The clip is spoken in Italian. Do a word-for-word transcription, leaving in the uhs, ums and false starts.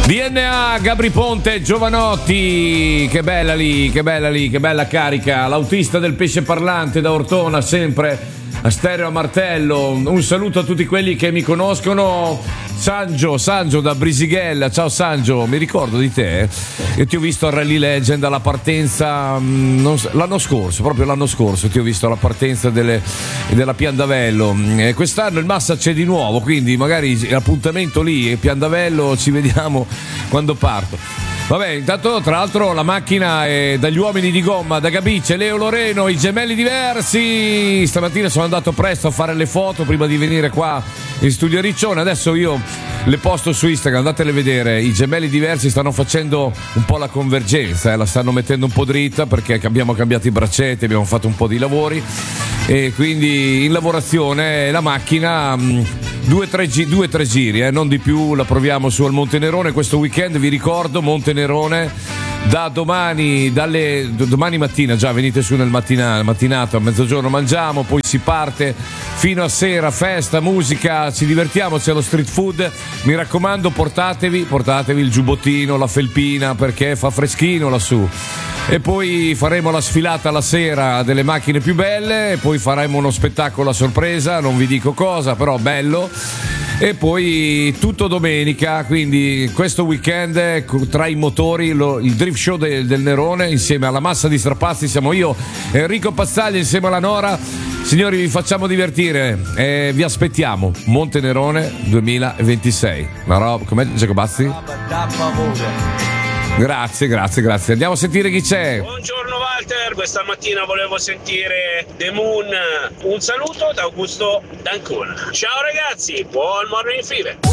D N A, Gabri Ponte, Giovanotti, che bella lì, che bella lì, che bella carica. L'autista del pesce parlante da Ortona, sempre a stereo a martello. Un saluto a tutti quelli che mi conoscono. Sangio, Sangio da Brisighella, ciao Sangio, mi ricordo di te, io ti ho visto al Rally Legend alla partenza, non so, l'anno scorso, proprio l'anno scorso ti ho visto alla partenza delle, della Piandavello, e quest'anno il Massa c'è di nuovo, quindi magari l'appuntamento lì, Piandavello, ci vediamo quando parto. Vabbè, intanto tra l'altro la macchina è dagli uomini di gomma, da Gabice, Leo Loreno, i gemelli diversi. Stamattina sono andato presto a fare le foto prima di venire qua in studio Riccione. Adesso io le posto su Instagram, andatele a vedere. I gemelli diversi stanno facendo un po' la convergenza, eh, la stanno mettendo un po' dritta perché abbiamo cambiato i braccetti, abbiamo fatto un po' di lavori e quindi in lavorazione la macchina mh, due tre gi- due, tre giri, eh, non di più, la proviamo su al Monte Nerone questo weekend. Vi ricordo Monte Nerone da domani, dalle domani mattina, già venite su nel mattina, mattinato, a mezzogiorno mangiamo, poi si parte fino a sera, festa, musica, ci divertiamo, c'è lo street food. Mi raccomando, portatevi portatevi il giubbottino, la felpina, perché fa freschino lassù. E poi faremo la sfilata la sera delle macchine più belle, e poi faremo uno spettacolo a sorpresa, non vi dico cosa, però bello. E poi tutto domenica, quindi questo weekend tra i motori lo, il drift show de, del Nerone insieme alla massa di strapazzi. Siamo io, Enrico Pazzaglia, insieme alla Nora. Signori, vi facciamo divertire e vi aspettiamo Monte Nerone duemilaventisei. Una roba, com'è Giacobazzi? Grazie, grazie, grazie. Andiamo a sentire chi c'è. Buongiorno Walter, questa mattina volevo sentire The Moon. Un saluto da Augusto D'Ancona. Ciao ragazzi, buon morning fever.